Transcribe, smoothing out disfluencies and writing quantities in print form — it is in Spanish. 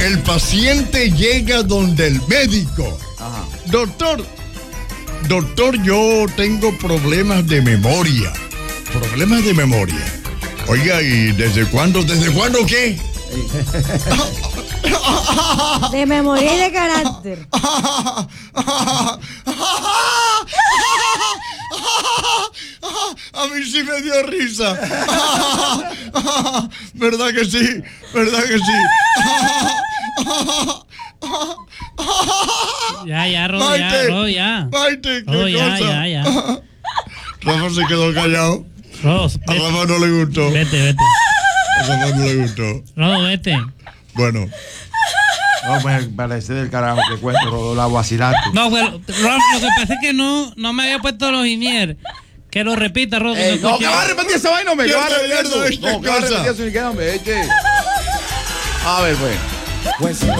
El paciente llega donde el médico. Ajá. Doctor, yo tengo problemas de memoria. Problemas de memoria. Oiga, ¿y desde cuándo qué? De memoria y de carácter. A mí sí me dio risa. ¿Verdad que sí? ¿Verdad que sí? Ya, Rodo, ya. Maite, ¿qué Rodo, cosa? ya. Rafa se quedó callado. Rodo, A Rafa no le gustó. vete. A Rafa no le gustó. Rodo, vete. Bueno, No me parece del carajo que cuento, Rodo, la vacilaste. No, pero Rodo, lo que pasa es que no me había puesto los inier. Que lo repita, Rodo. No, que va a repetir esa vaina, hombre. Que va a Pierda, repetir eso. esta No, que va a cosa. repetir eso ni queda, hombre. A ver, pues. Pues si no